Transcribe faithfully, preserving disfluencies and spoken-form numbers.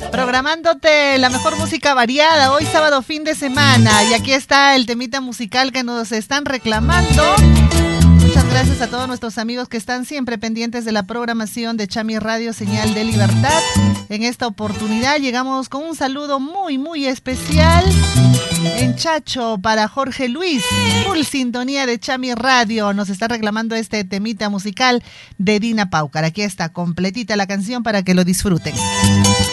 Programándote la mejor música variada, hoy sábado fin de semana, y aquí está el temita musical que nos están reclamando. Muchas gracias a todos nuestros amigos que están siempre pendientes de la programación de Chami Radio, Señal de Libertad. En esta oportunidad llegamos con un saludo muy, muy especial en Chacho para Jorge Luis, full sintonía de Chami Radio. Nos está reclamando este temita musical de Dina Paucar. Aquí está completita la canción para que lo disfruten.